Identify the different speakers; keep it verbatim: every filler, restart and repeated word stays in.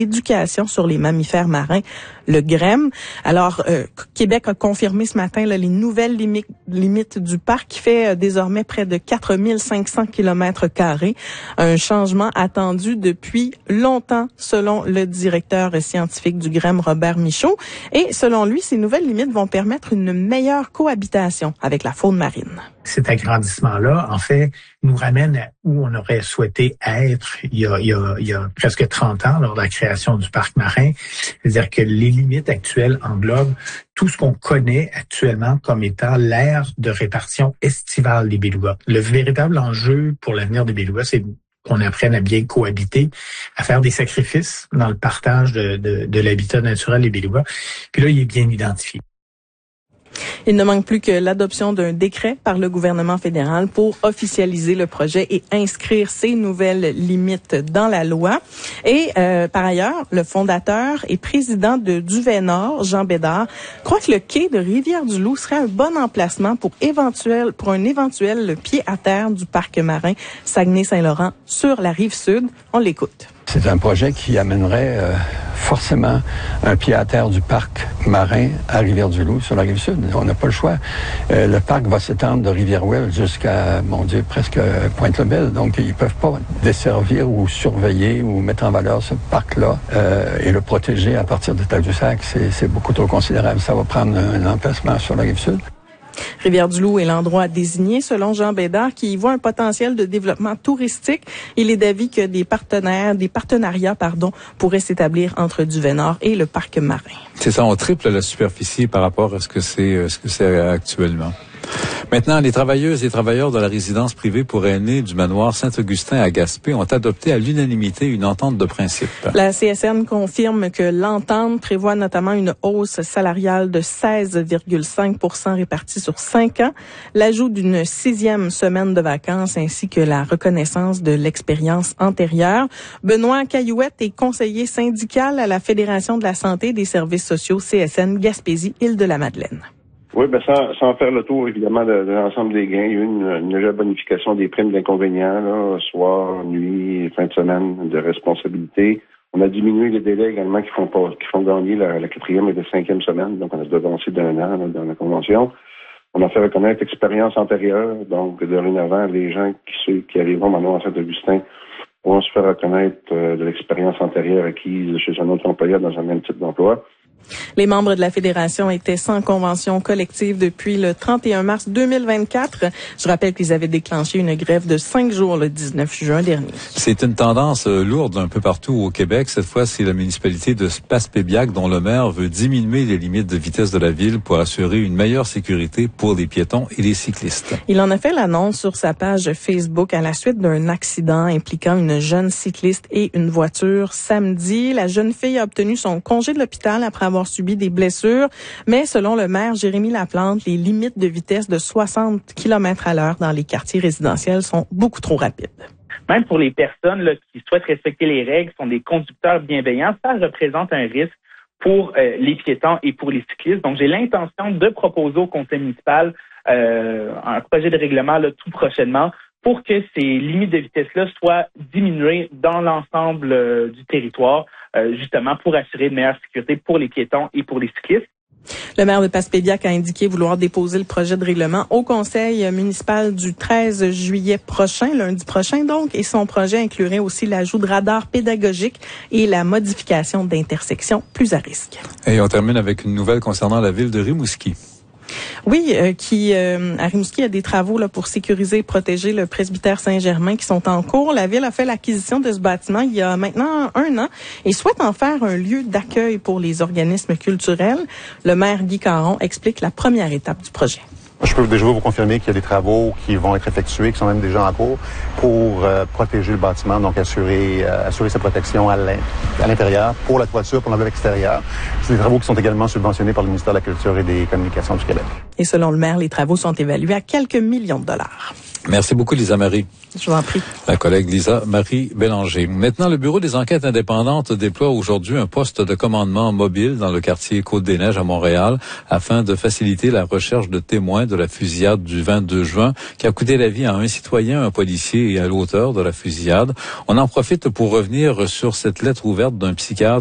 Speaker 1: éducation sur les mammifères marins, le G R E M. Alors, euh, Québec a confirmé ce matin là, les nouvelles limites, limites du parc qui fait euh, désormais près de quatre mille cinq cents kilomètres carrés. Un changement attendu depuis longtemps, selon le directeur scientifique du G R E M, Robert Michaud. Et selon lui, ces nouvelles limites vont permettre une meilleure cohabitation avec la faune marine.
Speaker 2: Cet agrandissement-là, en fait, nous ramène à où on aurait souhaité être il y a, il y a, il y a presque trente ans lors de la création du parc marin. C'est-à-dire que les limites actuelles englobent tout ce qu'on connaît actuellement comme étant l'aire de répartition estivale des belugas. Le véritable enjeu pour l'avenir des belugas, c'est qu'on apprenne à bien cohabiter, à faire des sacrifices dans le partage de, de, de l'habitat naturel des belugas. Puis là, il est bien identifié.
Speaker 1: Il ne manque plus que l'adoption d'un décret par le gouvernement fédéral pour officialiser le projet et inscrire ces nouvelles limites dans la loi. Et euh, par ailleurs, le fondateur et président de Duvet-Nord, Jean Bédard, croit que le quai de Rivière-du-Loup serait un bon emplacement pour éventuel pour un éventuel pied à terre du parc marin Saguenay-Saint-Laurent sur la rive sud. On l'écoute.
Speaker 3: C'est un projet qui amènerait euh, forcément un pied à terre du parc marin à Rivière-du-Loup sur la rive sud. On n'a pas le choix. Euh, le parc va s'étendre de Rivière-Ouelle jusqu'à, mon Dieu, presque Pointe-le-Bel. Donc, ils peuvent pas desservir ou surveiller ou mettre en valeur ce parc-là euh, et le protéger à partir de Tadoussac. C'est, c'est beaucoup trop considérable. Ça va prendre un emplacement sur la rive sud.
Speaker 1: Rivière-du-Loup est l'endroit désigné, selon Jean Bédard, qui y voit un potentiel de développement touristique. Il est d'avis que des partenaires, des partenariats, pardon, pourraient s'établir entre Duvet-Nord et le parc marin.
Speaker 4: C'est ça, on triple la superficie par rapport à ce que c'est, ce que c'est actuellement. Maintenant, les travailleuses et travailleurs de la résidence privée pour aînés du manoir Saint-Augustin à Gaspé ont adopté à l'unanimité une entente de principe.
Speaker 1: La C S N confirme que l'entente prévoit notamment une hausse salariale de seize virgule cinq pour cent répartie sur cinq ans, l'ajout d'une sixième semaine de vacances ainsi que la reconnaissance de l'expérience antérieure. Benoît Caillouette est conseiller syndical à la Fédération de la santé et des services sociaux C S N Gaspésie-Île-de-la-Madeleine.
Speaker 5: Oui, ben sans, sans faire le tour, évidemment, de, de l'ensemble des gains, il y a eu une, une légère bonification des primes d'inconvénients, là, soir, nuit, fin de semaine, de responsabilité. On a diminué les délais également qui font pas, qui font gagner la, la quatrième et la cinquième semaine, donc on a devancé d'un an là, dans la convention. On a fait reconnaître l'expérience antérieure, donc dorénavant, les gens qui, qui arriveront maintenant à Saint-Augustin pourront se faire reconnaître euh, de l'expérience antérieure acquise chez un autre employeur dans un même type d'emploi.
Speaker 1: Les membres de la Fédération étaient sans convention collective depuis le trente et un mars deux mille vingt-quatre. Je rappelle qu'ils avaient déclenché une grève de cinq jours le dix-neuf juin dernier.
Speaker 4: C'est une tendance lourde un peu partout au Québec. Cette fois, c'est la municipalité de Passepébiac dont le maire veut diminuer les limites de vitesse de la ville pour assurer une meilleure sécurité pour les piétons et les cyclistes.
Speaker 1: Il en a fait l'annonce sur sa page Facebook à la suite d'un accident impliquant une jeune cycliste et une voiture samedi. La jeune fille a obtenu son congé de l'hôpital après avoir subi des blessures, mais selon le maire Jérémy Laplante, les limites de vitesse de soixante kilomètres à l'heure dans les quartiers résidentiels sont beaucoup trop rapides.
Speaker 6: Même pour les personnes là, qui souhaitent respecter les règles, sont des conducteurs bienveillants, ça représente un risque pour euh, les piétons et pour les cyclistes. Donc, j'ai l'intention de proposer au conseil municipal euh, un projet de règlement là, tout prochainement pour que ces limites de vitesse-là soient diminuées dans l'ensemble euh, du territoire, euh, justement pour assurer une meilleure sécurité pour les piétons et pour les cyclistes.
Speaker 1: Le maire de Passepébiac a indiqué vouloir déposer le projet de règlement au conseil municipal du treize juillet prochain, lundi prochain donc, et son projet inclurait aussi l'ajout de radars pédagogiques et la modification d'intersections plus à risque.
Speaker 4: Et on termine avec une nouvelle concernant la ville de Rimouski.
Speaker 1: Oui, euh, qui euh, à Rimouski, il y a des travaux là pour sécuriser et protéger le presbytère Saint-Germain qui sont en cours. La ville a fait l'acquisition de ce bâtiment il y a maintenant un an et souhaite en faire un lieu d'accueil pour les organismes culturels. Le maire Guy Caron explique la première étape du projet.
Speaker 7: Je peux déjà vous confirmer qu'il y a des travaux qui vont être effectués, qui sont même déjà en cours, pour euh, protéger le bâtiment, donc assurer euh, assurer sa protection à l'intérieur, pour la toiture, pour l'enveloppe extérieure. C'est des travaux qui sont également subventionnés par le ministère de la Culture et des Communications du Québec.
Speaker 1: Et selon le maire, les travaux sont évalués à quelques millions de dollars.
Speaker 4: Merci beaucoup, Lisa Marie.
Speaker 1: Je vous en prie.
Speaker 4: La collègue Lisa Marie Bélanger. Maintenant, le Bureau des enquêtes indépendantes déploie aujourd'hui un poste de commandement mobile dans le quartier Côte-des-Neiges à Montréal afin de faciliter la recherche de témoins de la fusillade du vingt-deux juin qui a coûté la vie à un citoyen, un policier et à l'auteur de la fusillade. On en profite pour revenir sur cette lettre ouverte d'un psychiatre